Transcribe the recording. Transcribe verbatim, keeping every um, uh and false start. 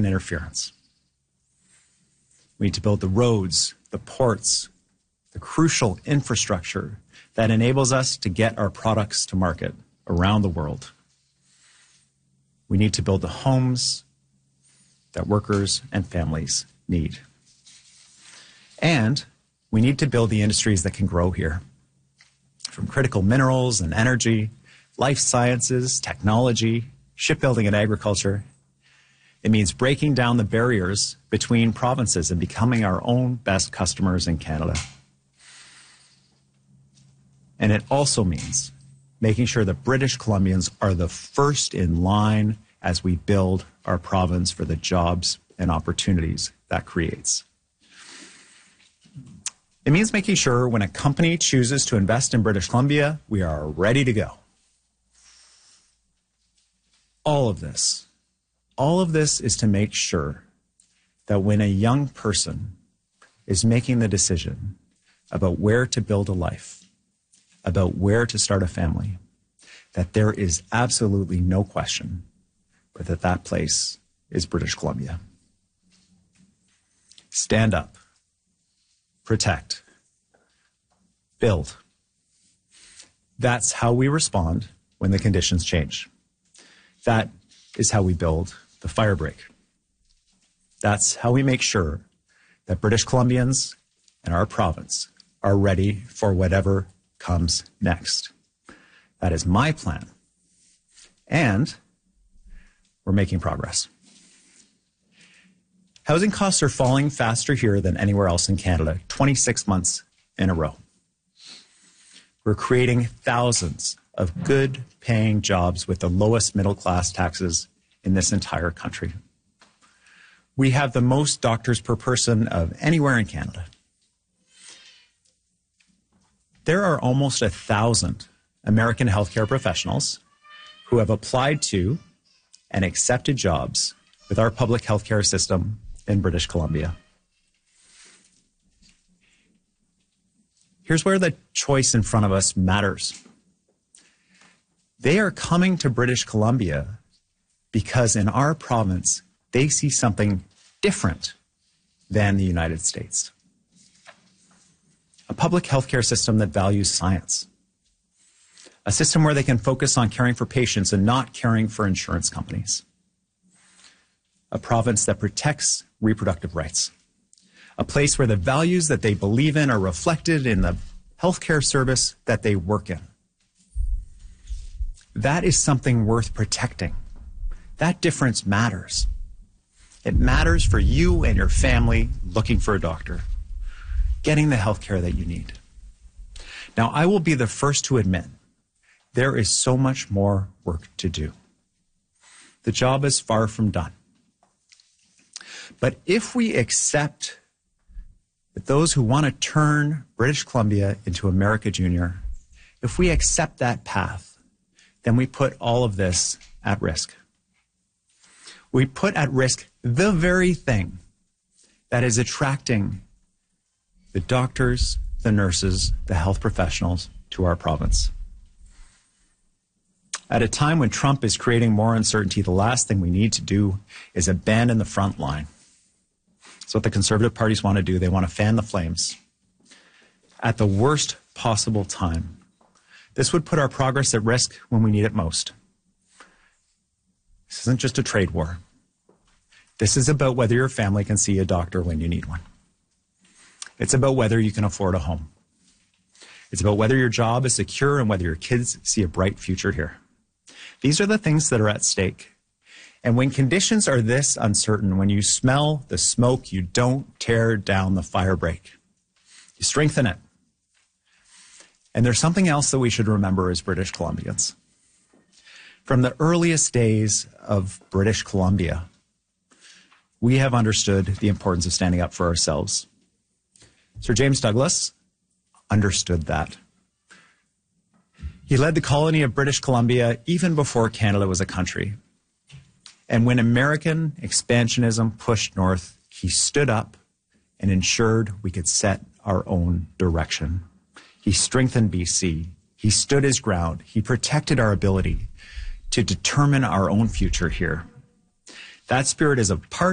government interference. We need to build the roads, the ports, the crucial infrastructure that enables us to get our products to market around the world. We need to build the homes that workers and families need. And we need to build the industries that can grow here, from critical minerals and energy, life sciences, technology, shipbuilding and agriculture. It means breaking down the barriers between provinces and becoming our own best customers in Canada. And it also means making sure that British Columbians are the first in line as we build our province for the jobs and opportunities that creates. It means making sure when a company chooses to invest in British Columbia, we are ready to go. All of this, all of this is to make sure that when a young person is making the decision about where to build a life, about where to start a family, that there is absolutely no question but that that place is British Columbia. Stand up, protect, build. That's how we respond when the conditions change. That is how we build the fire break. That's how we make sure that British Columbians and our province are ready for whatever comes next. That is my plan. And we're making progress. Housing costs are falling faster here than anywhere else in Canada, twenty-six months in a row. We're creating thousands of good paying jobs with the lowest middle class taxes in this entire country. We have the most doctors per person of anywhere in Canada. There are almost a thousand American healthcare professionals who have applied to and accepted jobs with our public healthcare system in British Columbia. Here's where the choice in front of us matters. They are coming to British Columbia because in our province, they see something different than the United States. A public healthcare system that values science. A system where they can focus on caring for patients and not caring for insurance companies. A province that protects reproductive rights. A place where the values that they believe in are reflected in the healthcare service that they work in. That is something worth protecting. That difference matters. It matters for you and your family looking for a doctor, getting the health care that you need. Now, I will be the first to admit there is so much more work to do. The job is far from done. But if we accept that those who want to turn British Columbia into America Junior, if we accept that path, then we put all of this at risk. We put at risk the very thing that is attracting the doctors, the nurses, the health professionals to our province. At a time when Trump is creating more uncertainty, the last thing we need to do is abandon the front line. That's what the Conservative parties want to do. They want to fan the flames at the worst possible time. This would put our progress at risk when we need it most. This isn't just a trade war. This is about whether your family can see a doctor when you need one. It's about whether you can afford a home. It's about whether your job is secure and whether your kids see a bright future here. These are the things that are at stake. And when conditions are this uncertain, when you smell the smoke, you don't tear down the fire break. You strengthen it. And there's something else that we should remember as British Columbians. From the earliest days of British Columbia, we have understood the importance of standing up for ourselves. Sir James Douglas understood that. He led the colony of British Columbia even before Canada was a country. And when American expansionism pushed north, he stood up and ensured we could set our own direction. He strengthened B C. He stood his ground. He protected our ability to determine our own future here. That spirit is a part